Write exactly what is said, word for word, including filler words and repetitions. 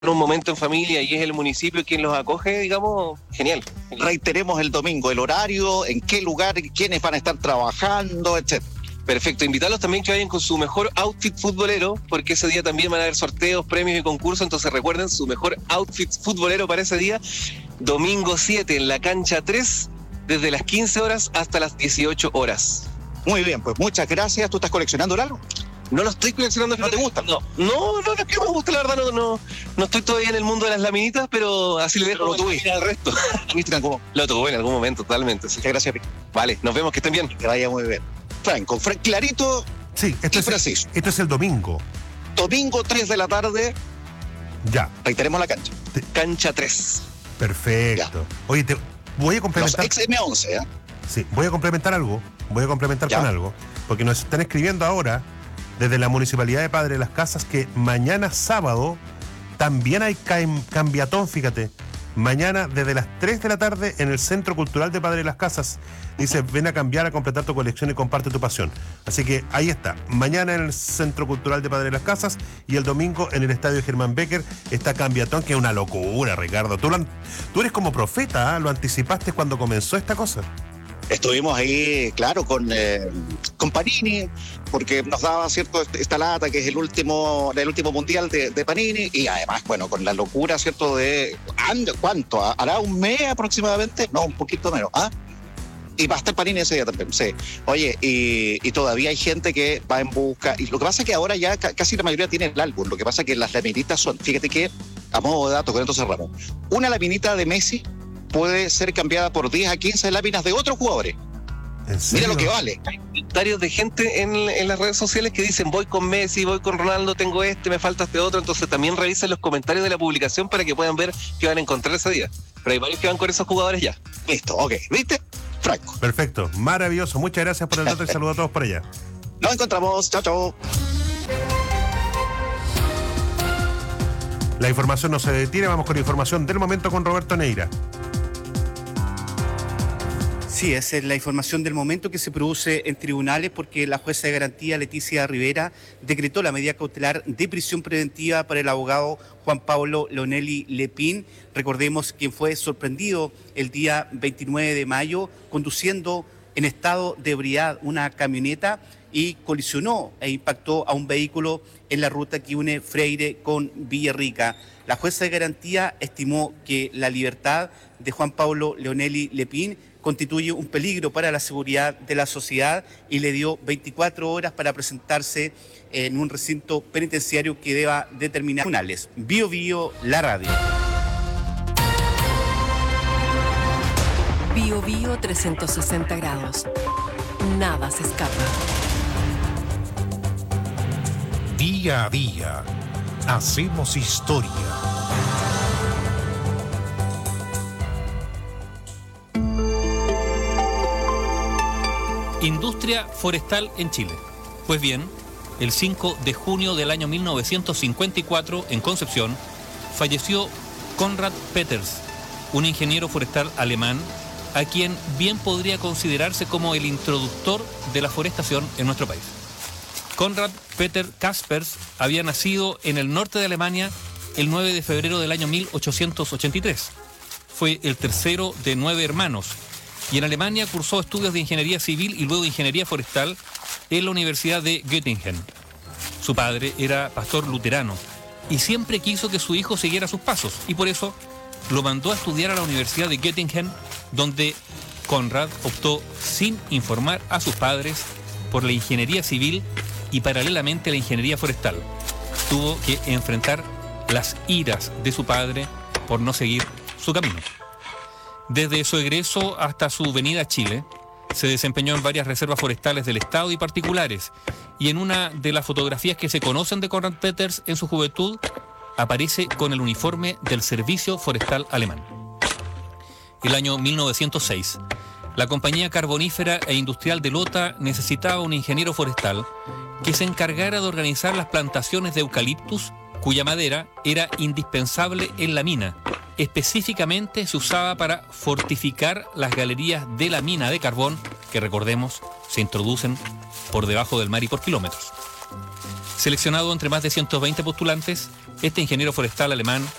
un momento en familia y es el municipio quien los acoge, digamos, genial. Reiteremos el domingo, el horario, en qué lugar, quiénes van a estar trabajando, etcétera. Perfecto, invitarlos también que vayan con su mejor outfit futbolero, porque ese día también van a haber sorteos, premios y concursos, entonces recuerden su mejor outfit futbolero para ese día, domingo siete en la cancha tres, desde las quince horas hasta las dieciocho horas. Muy bien, pues muchas gracias. ¿Tú estás coleccionando algo? No lo estoy coleccionando. ¿No te gustan? No, no, no, no es que me guste, la verdad, no, no, no estoy todavía en el mundo de las laminitas, pero así le dejo lo tuviste al resto. ¿Tuviste en algún momento? Lo tuve en algún momento, totalmente. Sí. Muchas gracias, Pico. Vale, nos vemos, que estén bien. Que vaya muy bien. Franco, Fra- clarito. Sí, esto y es, preciso. esto es el domingo. Domingo tres de la tarde, Ya, reiteremos la cancha. Cancha tres. perfecto. Oye, te voy a Los complementar. ex M once, ¿eh? Sí, voy a complementar algo. Voy a complementar Ya. con algo. Porque nos están escribiendo ahora desde la Municipalidad de Padre Las Casas que mañana sábado también hay cam- cambiatón, fíjate. Mañana desde las tres de la tarde en el Centro Cultural de Padre Las Casas. Dice, ven a cambiar, a completar tu colección y comparte tu pasión. Así que ahí está. Mañana en el Centro Cultural de Padre Las Casas y el domingo en el Estadio Germán Becker está cambiatón, que es una locura, Ricardo. Tú, lo an- tú eres como profeta, ¿eh? Lo anticipaste cuando comenzó esta cosa. Estuvimos ahí, claro, con, eh, con Panini, porque nos daba cierto esta lata que es el último, el último mundial de, de Panini, y además, bueno, con la locura, cierto, de ande, ¿cuánto? ¿Hará un mes aproximadamente? No, un poquito menos, ¿ah? Y va a estar Panini ese día también, sí. Oye, y, y todavía hay gente que va en busca, y lo que pasa es que ahora ya ca- casi la mayoría tiene el álbum, lo que pasa es que las laminitas son, fíjate que, a modo de dato, con esto cerramos, una laminita de Messi puede ser cambiada por diez a quince láminas de otros jugadores. ¿En serio? Mira lo que vale. Hay comentarios de gente en, en las redes sociales que dicen, voy con Messi, voy con Ronaldo, tengo este, me falta este otro, entonces también revisen los comentarios de la publicación para que puedan ver qué van a encontrar ese día. Pero hay varios que van con esos jugadores ya. Listo, ok. ¿Viste? Franco. Perfecto, maravilloso. Muchas gracias por el dato y saludos a todos por allá. Nos encontramos. Chao, chao. La información no se detiene, vamos con información del momento con Roberto Neira. Sí, esa es la información del momento que se produce en tribunales porque la jueza de garantía Leticia Rivera decretó la medida cautelar de prisión preventiva para el abogado Juan Pablo Leonelli Lepín. Recordemos quien fue sorprendido el día veintinueve de mayo conduciendo en estado de ebriedad una camioneta y colisionó e impactó a un vehículo en la ruta que une Freire con Villarrica. La jueza de garantía estimó que la libertad de Juan Pablo Leonelli Lepín constituye un peligro para la seguridad de la sociedad y le dio veinticuatro horas para presentarse en un recinto penitenciario que deba determinar tribunales. Bio Bio, la radio. Bio Bio trescientos sesenta grados. Nada se escapa. Día a día, hacemos historia. Industria forestal en Chile. Pues bien, el cinco de junio del año mil novecientos cincuenta y cuatro, en Concepción, falleció Konrad Peters, un ingeniero forestal alemán, a quien bien podría considerarse como el introductor de la forestación en nuestro país. Konrad Peter Kaspers había nacido en el norte de Alemania el nueve de febrero del año mil ochocientos ochenta y tres. Fue el tercero de nueve hermanos, y en Alemania cursó estudios de ingeniería civil y luego de ingeniería forestal en la Universidad de Göttingen. Su padre era pastor luterano y siempre quiso que su hijo siguiera sus pasos, y por eso lo mandó a estudiar a la Universidad de Göttingen, donde Konrad optó, sin informar a sus padres, por la ingeniería civil y paralelamente la ingeniería forestal. Tuvo que enfrentar las iras de su padre por no seguir su camino. Desde su egreso hasta su venida a Chile, se desempeñó en varias reservas forestales del Estado y particulares, y en una de las fotografías que se conocen de Konrad Peters en su juventud, aparece con el uniforme del Servicio Forestal Alemán. El año mil novecientos seis, la compañía carbonífera e industrial de Lota necesitaba un ingeniero forestal que se encargara de organizar las plantaciones de eucaliptus, cuya madera era indispensable en la mina. Específicamente se usaba para fortificar las galerías de la mina de carbón, que recordemos, se introducen por debajo del mar y por kilómetros. Seleccionado entre más de ciento veinte postulantes, este ingeniero forestal alemán